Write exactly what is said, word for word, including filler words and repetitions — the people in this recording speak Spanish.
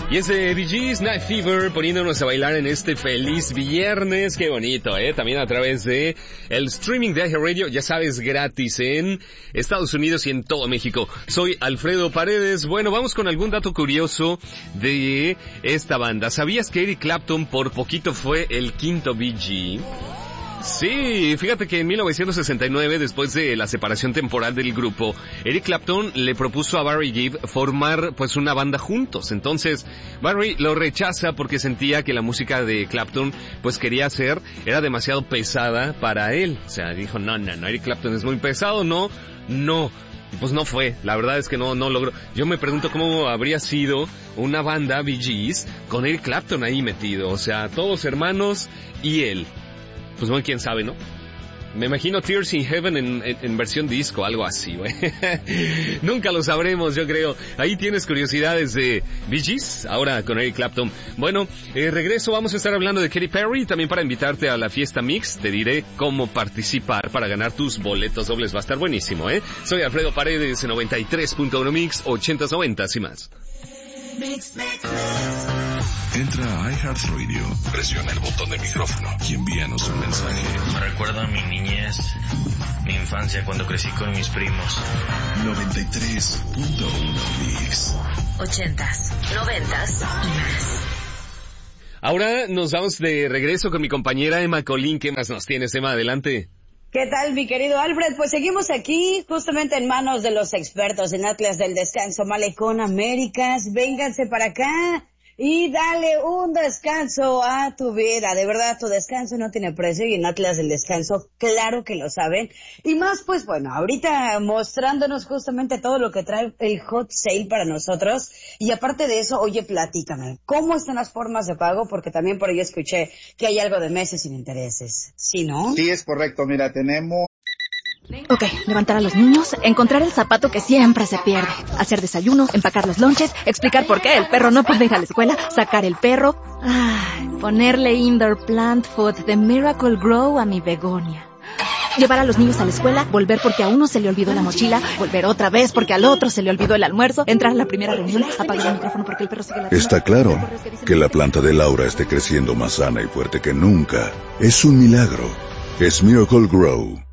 Y es de Bee Gees, Night Fever, poniéndonos a bailar en este feliz viernes. Qué bonito, ¿eh? También a través de el streaming de iHeartRadio, ya sabes, gratis en Estados Unidos y en todo México. Soy Alfredo Paredes. Bueno, vamos con algún dato curioso de esta banda. ¿Sabías que Eric Clapton por poquito fue el quinto Bee Gee? Sí, fíjate que en mil novecientos sesenta y nueve, después de la separación temporal del grupo, Eric Clapton le propuso a Barry Gibb formar pues una banda juntos. Entonces Barry lo rechaza porque sentía que la música de Clapton pues quería hacer era demasiado pesada para él. O sea, dijo, no, no, no, Eric Clapton es muy pesado, no, no. Pues no fue, la verdad es que no, no logró. Yo me pregunto cómo habría sido una banda Bee Gees con Eric Clapton ahí metido. O sea, todos hermanos y él. Pues bueno, quién sabe, ¿no? Me imagino Tears in Heaven en, en, en versión disco, algo así, güey. Nunca lo sabremos, yo creo. Ahí tienes curiosidades de Bee Gees, ahora con Eric Clapton. Bueno, eh, regreso, vamos a estar hablando de Katy Perry, también para invitarte a la fiesta Mix. Te diré cómo participar para ganar tus boletos dobles. Va a estar buenísimo, ¿eh? Soy Alfredo Paredes, noventa y tres punto uno Mix, ochentas, noventas y más. Mix, mix, mix. Entra a iHeartRadio, presiona el botón de micrófono y envíanos un mensaje. Me recuerda a mi niñez, mi infancia cuando crecí con mis primos. noventa y tres punto uno Mix. Ochentas, noventas y más. Ahora nos vamos de regreso con mi compañera Emma Colín. ¿Qué más nos tienes, Emma? Adelante. ¿Qué tal, mi querido Alfred? Pues seguimos aquí, justamente en manos de los expertos en Atlas del Descanso, Malecón Américas. Vénganse para acá y dale un descanso a tu vida. De verdad, tu descanso no tiene precio y en Atlas del Descanso, claro que lo saben. Y más, pues bueno, ahorita mostrándonos justamente todo lo que trae el hot sale para nosotros. Y aparte de eso, oye, platícame, ¿cómo están las formas de pago? Porque también por ahí escuché que hay algo de meses sin intereses. ¿Sí, no? Sí, es correcto. Mira, tenemos... Ok, levantar a los niños, encontrar el zapato que siempre se pierde, hacer desayuno, empacar los lonches, explicar por qué el perro no puede ir a la escuela, sacar el perro, ay, ponerle indoor plant food de Miracle Grow a mi begonia. Llevar a los niños a la escuela, volver porque a uno se le olvidó la mochila, volver otra vez porque al otro se le olvidó el almuerzo, entrar a la primera reunión, apagar el micrófono porque el perro sigue la... Está claro que la planta de Laura esté creciendo más sana y fuerte que nunca. Es un milagro. Es Miracle Grow.